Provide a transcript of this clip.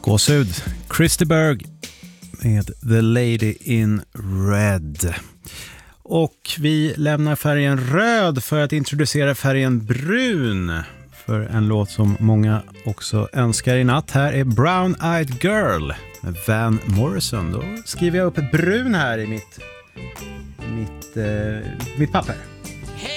Gåshud, Christy Berg med The Lady in Red. Och vi lämnar färgen röd för att introducera färgen brun för en låt som många också önskar i natt. Här är Brown Eyed Girl med Van Morrison. Då skriver jag upp brun här i mitt papper.